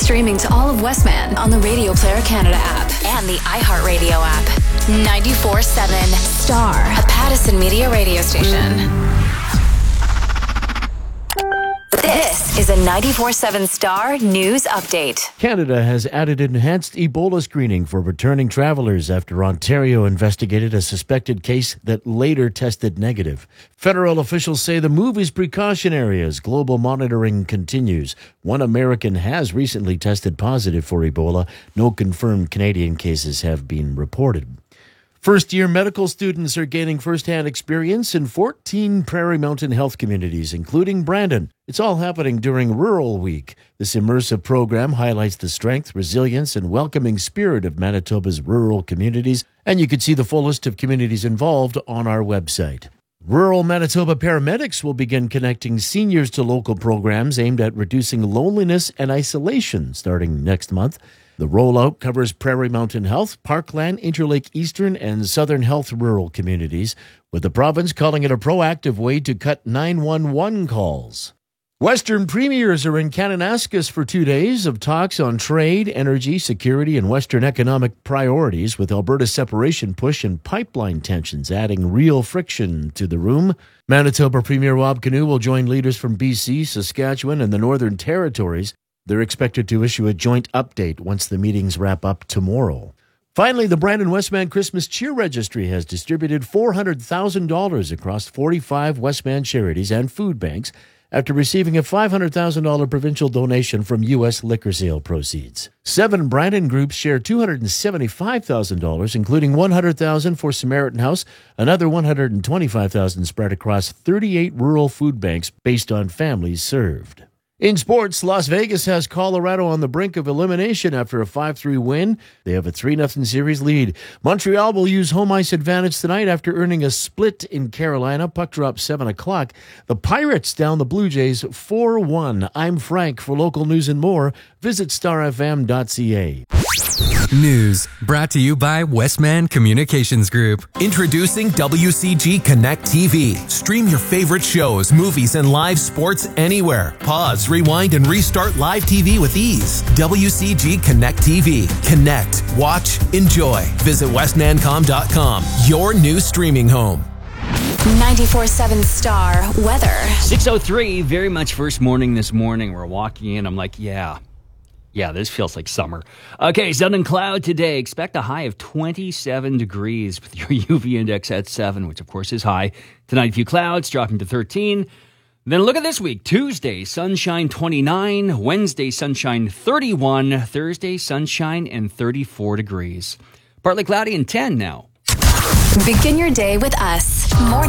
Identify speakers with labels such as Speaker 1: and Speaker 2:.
Speaker 1: Streaming to all of Westman on the Radio Player Canada app and the iHeartRadio app. 94.7 Star, a Pattison Media radio station. This is a 94.7 Star News Update.
Speaker 2: Canada has added enhanced Ebola screening for returning travelers after Ontario investigated a suspected case that later tested negative. Federal officials say the move is precautionary as global monitoring continues. One American has recently tested positive for Ebola. No confirmed Canadian cases have been reported. First-year medical students are gaining first-hand experience in 14 Prairie Mountain health communities, including Brandon. It's all happening during Rural Week. This immersive program highlights the strength, resilience, and welcoming spirit of Manitoba's rural communities, and you can see the full list of communities involved on our website. Rural Manitoba paramedics will begin connecting seniors to local programs aimed at reducing loneliness and isolation starting next month. The rollout covers Prairie Mountain Health, Parkland, Interlake Eastern, and Southern Health rural communities, with the province calling it a proactive way to cut 911 calls. Western premiers are in Kananaskis for 2 days of talks on trade, energy, security, and Western economic priorities, with Alberta's separation push and pipeline tensions adding real friction to the room. Manitoba Premier Rob Canoe will join leaders from BC, Saskatchewan, and the Northern Territories. They're expected to issue a joint update once the meetings wrap up tomorrow. Finally, the Brandon Westman Christmas Cheer Registry has distributed $400,000 across 45 Westman charities and food banks after receiving a $500,000 provincial donation from U.S. liquor sale proceeds. 7 Brandon groups share $275,000, including $100,000 for Samaritan House, another $125,000 spread across 38 rural food banks based on families served. In sports, Las Vegas has Colorado on the brink of elimination after a 5-3 win. They have a 3-0 series lead. Montreal will use home ice advantage tonight after earning a split in Carolina. Puck drop 7 o'clock. The Pirates down the Blue Jays 4-1. I'm Frank. For local news and more, visit starfm.ca.
Speaker 3: News brought to you by Westman Communications Group. Introducing WCG Connect TV. Stream your favorite shows, movies, and live sports anywhere. Pause, rewind, and restart live TV with ease. WCG Connect TV. Connect, watch, enjoy. Visit westmancom.com. Your new streaming home.
Speaker 1: 94.7 Star weather.
Speaker 4: 6:03, very much first morning this morning. We're walking in. I'm like, yeah, this feels like summer. Okay, sun and cloud today. Expect a high of 27 degrees with your UV index at 7, which of course is high. Tonight, a few clouds dropping to 13. Then look at this week. Tuesday, sunshine 29. Wednesday, sunshine 31. Thursday, sunshine and 34 degrees. Partly cloudy and 10 now.
Speaker 1: Begin your day with us. Morning.